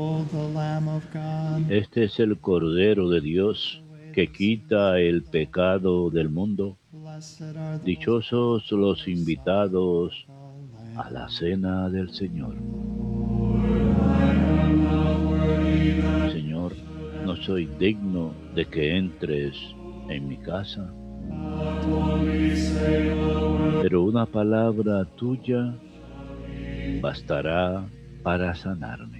the Lamb of God. Este es el Cordero de Dios que quita el pecado del mundo. Blessed are those Dichosos los invitados the a Lamb. la cena del Señor. Señor, no soy digno de que entres en mi casa, pero una palabra tuya bastará para sanarme.